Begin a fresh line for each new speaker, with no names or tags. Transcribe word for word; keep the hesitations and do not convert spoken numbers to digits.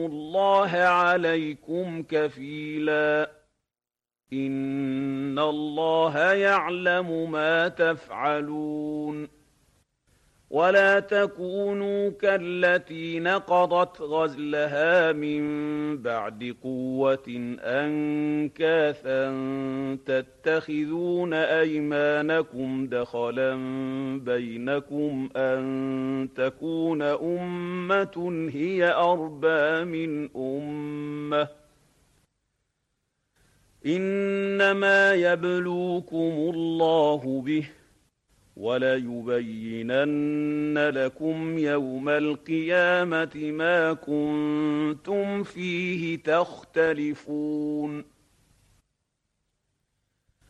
الله عليكم كفيلا إن الله يعلم ما تفعلون ولا تكونوا كالتي نقضت غزلها من بعد قوة أنكاثا تتخذون أيمانكم دخلا بينكم أن تكون أمة هي أربى من أمة إنما يبلوكم الله به وَلَيُبَيِّنَنَّ لَكُمْ يَوْمَ الْقِيَامَةِ مَا كُنتُمْ فِيهِ تَخْتَلِفُونَ